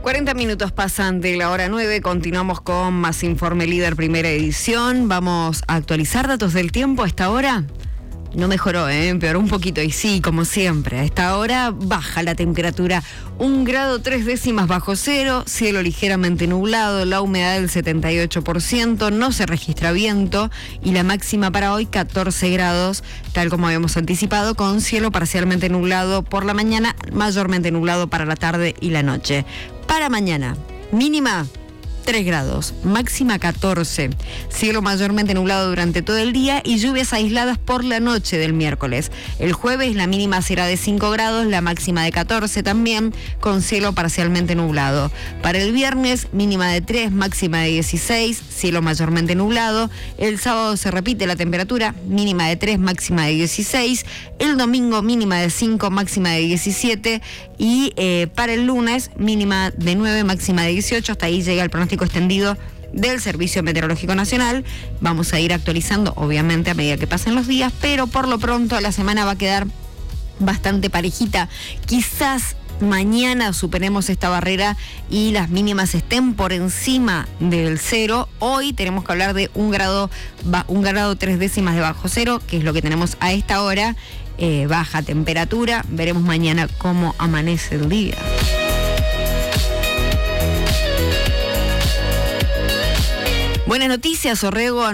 40 minutos pasan de la hora 9, continuamos con más Informe Líder Primera Edición. Vamos a actualizar datos del tiempo a esta hora. No mejoró, empeoró un poquito y sí, como siempre, a esta hora baja la temperatura 1 grado 3 décimas bajo cero, cielo ligeramente nublado, la humedad del 78%, no se registra viento y la máxima para hoy 14 grados, tal como habíamos anticipado, con cielo parcialmente nublado por la mañana, mayormente nublado para la tarde y la noche. Para mañana, mínima 3 grados, máxima 14, cielo mayormente nublado durante todo el día y lluvias aisladas por la noche del miércoles. El jueves la mínima será de 5 grados, la máxima de 14 también, con cielo parcialmente nublado. Para el viernes, mínima de 3, máxima de 16, cielo mayormente nublado. El sábado se repite la temperatura, mínima de 3, máxima de 16. El domingo, mínima de 5, máxima de 17. Y para el lunes, mínima de 9, máxima de 18. Hasta ahí llega el pronóstico extendido del Servicio Meteorológico Nacional. Vamos a ir actualizando, obviamente, a medida que pasen los días, pero por lo pronto la semana va a quedar bastante parejita. Quizás mañana superemos esta barrera y las mínimas estén por encima del cero. Hoy tenemos que hablar de 1 grado 3 décimas de bajo cero, que es lo que tenemos a esta hora. Baja temperatura. Veremos mañana cómo amanece el día. Buenas noticias, Orrego